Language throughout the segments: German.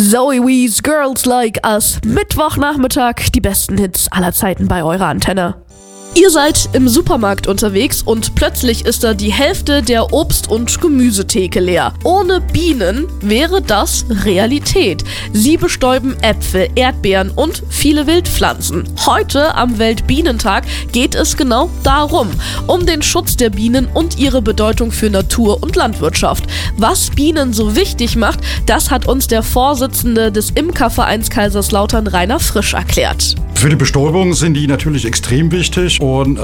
Zoe Wees, Girls Like Us. Mittwochnachmittag, die besten Hits aller Zeiten bei eurer Antenne. Ihr seid im Supermarkt unterwegs und plötzlich ist da die Hälfte der Obst- und Gemüsetheke leer. Ohne Bienen wäre das Realität. Sie bestäuben Äpfel, Erdbeeren und viele Wildpflanzen. Heute am Weltbienentag geht es genau darum, um den Schutz der Bienen und ihre Bedeutung für Natur und Landwirtschaft. Was Bienen so wichtig macht, das hat uns der Vorsitzende des Imkervereins Kaiserslautern, Rainer Frisch, erklärt. Für die Bestäubung sind die natürlich extrem wichtig und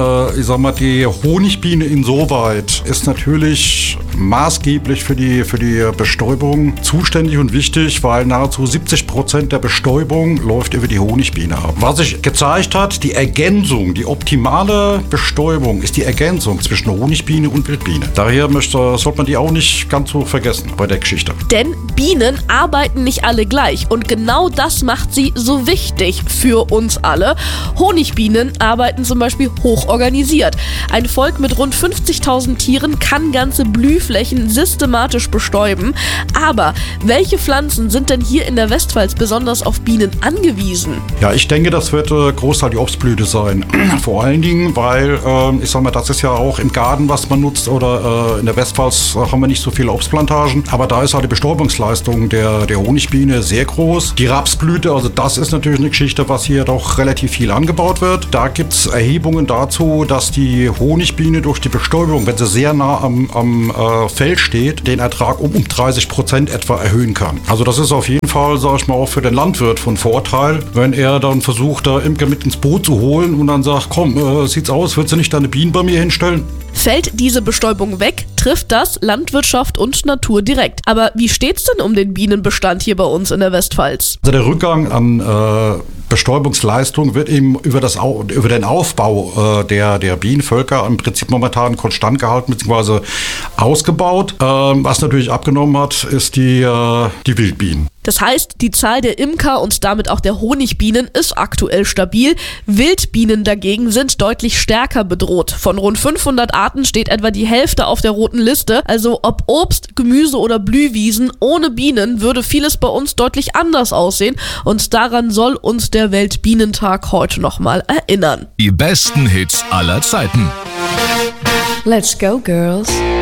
die Honigbiene insoweit ist natürlich maßgeblich für die Bestäubung zuständig und wichtig, weil nahezu 70% der Bestäubung läuft über die Honigbiene ab. Was sich gezeigt hat, die Ergänzung, die optimale Bestäubung ist die Ergänzung zwischen Honigbiene und Wildbiene. Daher sollte man die auch nicht ganz so vergessen bei der Geschichte. Denn Bienen arbeiten nicht alle gleich und genau das macht sie so wichtig für uns alle. Honigbienen arbeiten zum Beispiel hoch organisiert. Ein Volk mit rund 50.000 Tieren kann ganze Blühflächen systematisch bestäuben. Aber welche Pflanzen sind denn hier in der Westpfalz besonders auf Bienen angewiesen? Ja, ich denke, das wird Großteil die Obstblüte sein. Vor allen Dingen, weil, das ist ja auch im Garten, was man nutzt, oder in der Westpfalz haben wir nicht so viele Obstplantagen. Aber da ist halt die Bestäubungsleistung der Honigbiene sehr groß. Die Rapsblüte, also das ist natürlich eine Geschichte, was hier doch relativ viel angebaut wird. Da gibt es Erhebungen dazu, dass die Honigbiene durch die Bestäubung, wenn sie sehr nah am Feld steht, den Ertrag um 30% etwa erhöhen kann. Also das ist auf jeden Fall, sage ich mal, auch für den Landwirt von Vorteil, wenn er dann versucht, da Imker mit ins Boot zu holen und dann sagt, komm, sieht's aus, willst du nicht deine Bienen bei mir hinstellen? Fällt diese Bestäubung weg, trifft das Landwirtschaft und Natur direkt. Aber wie steht's denn um den Bienenbestand hier bei uns in der Westpfalz? Also der Rückgang an Bestäubungsleistung wird eben über den Aufbau der Bienenvölker im Prinzip momentan konstant gehalten bzw. ausgebaut. Was natürlich abgenommen hat, ist die Wildbienen. Das heißt, die Zahl der Imker und damit auch der Honigbienen ist aktuell stabil. Wildbienen dagegen sind deutlich stärker bedroht. Von rund 500 Arten steht etwa die Hälfte auf der roten Liste. Also ob Obst, Gemüse oder Blühwiesen, ohne Bienen würde vieles bei uns deutlich anders aussehen. Und daran soll uns der Weltbienentag heute nochmal erinnern. Die besten Hits aller Zeiten. Let's go, girls.